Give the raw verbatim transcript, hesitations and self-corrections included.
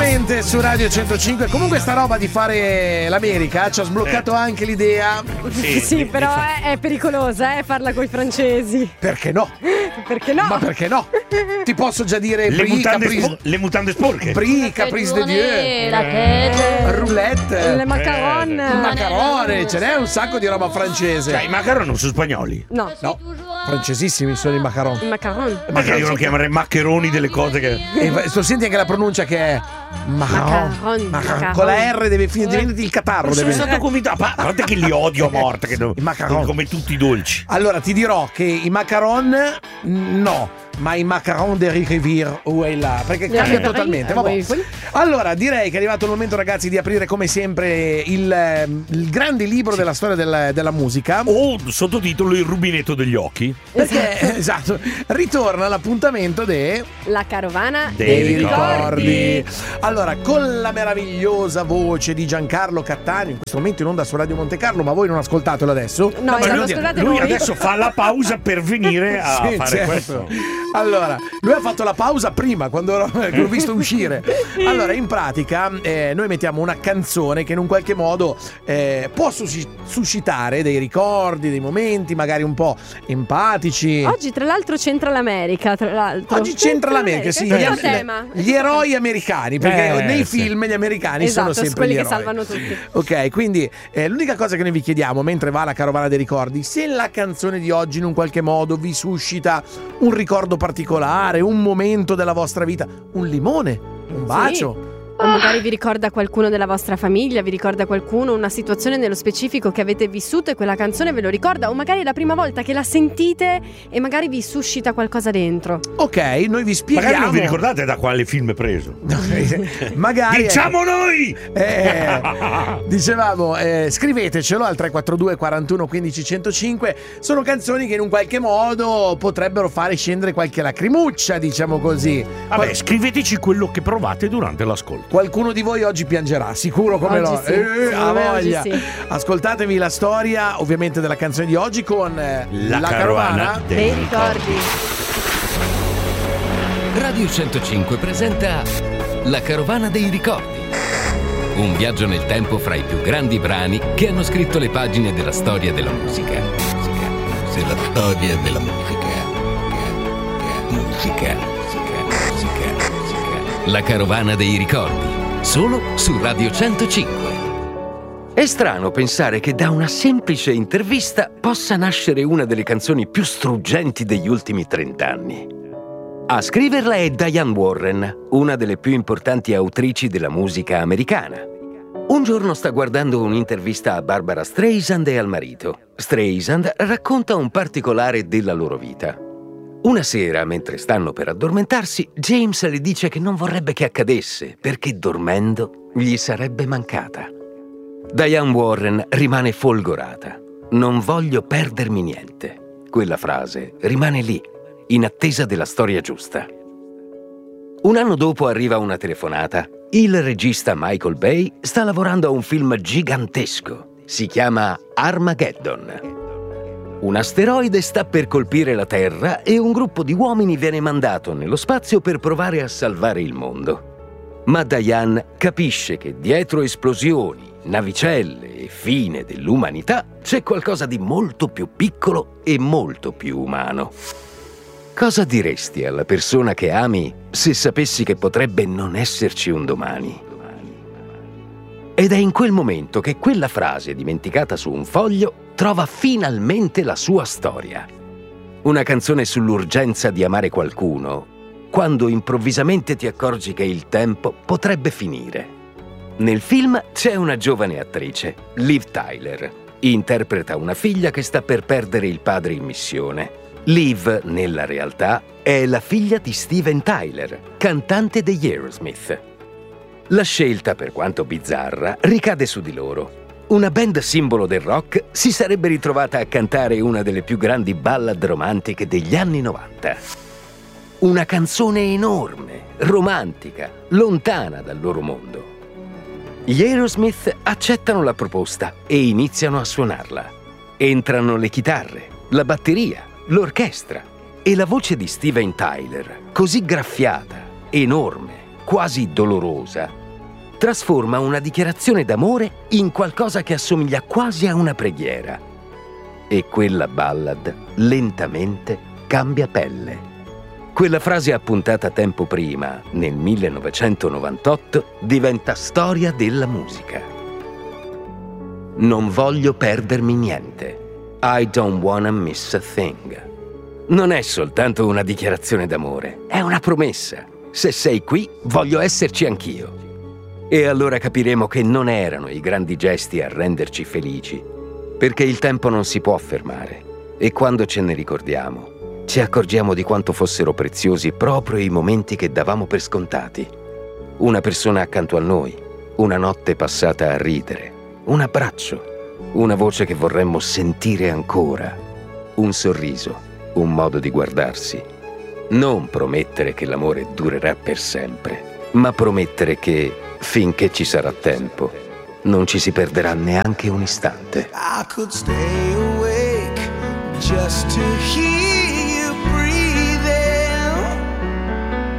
Assolutamente su Radio centocinque. Comunque sta roba di fare l'America ci ha sbloccato eh. anche l'idea. Sì, sì però è, è pericolosa eh, farla coi francesi. Perché no? Perché no? Ma perché no? Ti posso già dire le, Brie, mutande, Caprice, spo- le mutande sporche. Brie, Caprice de Dieu, la tête, roulette, le macaron, il macarone, ce n'è un sacco di roba francese. Cioè, i macaron non sono spagnoli? No. No, francesissimi sono i macaron. Il macaron. Perché io non chiamerei maccheroni delle cose che... E tu senti anche la pronuncia che è macaron, macaron, macaron. Con la R deve finire, diventi il catarro. Sono deve... stato convinto, a parte che li odio a morte, che no, I macaron. come tutti i dolci. Allora ti dirò che i macaron no, ma i macaron de Rivière o è là, perché cambia eh, totalmente. eh, Vabbè. oui. Allora direi che è arrivato il momento, ragazzi, di aprire come sempre il, il grande libro della storia del, della musica. O sottotitolo Il rubinetto degli occhi. Perché esatto, ritorna l'appuntamento de La carovana dei, dei ricordi. ricordi. Allora, con la meravigliosa voce di Giancarlo Cattani, in questo momento in onda su Radio Monte Carlo, ma voi non ascoltatelo adesso. No, Ma non lui, ascoltate lui voi. adesso fa la pausa per venire a Sì, fare certo. questo. Allora, lui ha fatto la pausa prima, quando l'ho visto uscire. Allora, in pratica, eh, noi mettiamo una canzone che in un qualche modo eh, può sus- suscitare dei ricordi, dei momenti magari un po' empatici. Oggi tra l'altro c'entra l'America, tra l'altro. Oggi c'entra l'America, sì, È gli, il tema. gli eroi americani, perché Eh, nei sì. film gli americani Esatto, sono sempre quelli gli che eroi. salvano tutti. Ok, quindi eh, l'unica cosa che noi vi chiediamo mentre va la carovana dei ricordi, se la canzone di oggi in un qualche modo vi suscita un ricordo particolare, un momento della vostra vita, un limone, un bacio. O magari vi ricorda qualcuno della vostra famiglia, vi ricorda qualcuno, una situazione nello specifico che avete vissuto e quella canzone ve lo ricorda, o magari è la prima volta che la sentite e magari vi suscita qualcosa dentro. Ok, noi vi spieghiamo. Magari non vi ricordate da quale film è preso. Magari Diciamo noi! Eh, dicevamo, eh, scrivetecelo al tre quattro due quarantuno quindici centocinque. Sono canzoni che in un qualche modo potrebbero fare scendere qualche lacrimuccia, diciamo così. Vabbè, Qual- scriveteci quello che provate durante l'ascolto. Qualcuno di voi oggi piangerà, sicuro come Oggi no. sì, Eh, secondo ha me oggi voglia. sì. Ascoltatevi la storia, ovviamente, della canzone di oggi con eh, La carovana dei Dei ricordi. Radio centocinque presenta La carovana dei ricordi. Un viaggio nel tempo fra i più grandi brani che hanno scritto le pagine della storia della musica. Musica. Se la storia della musica. Musica. Musica. Musica. Musica. La carovana dei ricordi. Solo su Radio centocinque. È strano pensare che da una semplice intervista possa nascere una delle canzoni più struggenti degli ultimi trent'anni. A scriverla è Diane Warren, una delle più importanti autrici della musica americana. Un giorno sta guardando un'intervista a Barbara Streisand e al marito. Streisand racconta un particolare della loro vita. Una sera, mentre stanno per addormentarsi, James le dice che non vorrebbe che accadesse, perché dormendo gli sarebbe mancata. Diane Warren rimane folgorata. Non voglio perdermi niente. Quella frase rimane lì, in attesa della storia giusta. Un anno dopo arriva una telefonata. Il regista Michael Bay sta lavorando a un film gigantesco. Si chiama Armageddon. Un asteroide sta per colpire la Terra e un gruppo di uomini viene mandato nello spazio per provare a salvare il mondo. Ma Diane capisce che dietro esplosioni, navicelle e fine dell'umanità c'è qualcosa di molto più piccolo e molto più umano. Cosa diresti alla persona che ami se sapessi che potrebbe non esserci un domani? Ed è in quel momento che quella frase dimenticata su un foglio trova finalmente la sua storia. Una canzone sull'urgenza di amare qualcuno, quando improvvisamente ti accorgi che il tempo potrebbe finire. Nel film c'è una giovane attrice, Liv Tyler. Interpreta una figlia che sta per perdere il padre in missione. Liv, nella realtà, è la figlia di Steven Tyler, cantante degli Aerosmith. La scelta, per quanto bizzarra, ricade su di loro. Una band simbolo del rock si sarebbe ritrovata a cantare una delle più grandi ballad romantiche degli anni novanta. Una canzone enorme, romantica, lontana dal loro mondo. Gli Aerosmith accettano la proposta e iniziano a suonarla. Entrano le chitarre, la batteria, l'orchestra e la voce di Steven Tyler, così graffiata, enorme, quasi dolorosa, trasforma una dichiarazione d'amore in qualcosa che assomiglia quasi a una preghiera. E quella ballad lentamente cambia pelle. Quella frase appuntata tempo prima, nel millenovecentonovantotto, diventa storia della musica. Non voglio perdermi niente. I don't wanna miss a thing. Non è soltanto una dichiarazione d'amore, è una promessa. Se sei qui, voglio esserci anch'io. E allora capiremo che non erano i grandi gesti a renderci felici, perché il tempo non si può fermare. E quando ce ne ricordiamo, ci accorgiamo di quanto fossero preziosi proprio i momenti che davamo per scontati. Una persona accanto a noi, una notte passata a ridere, un abbraccio, una voce che vorremmo sentire ancora, un sorriso, un modo di guardarsi. Non promettere che l'amore durerà per sempre, ma promettere che, finché ci sarà tempo, non ci si perderà neanche un istante. I could stay awake just to hear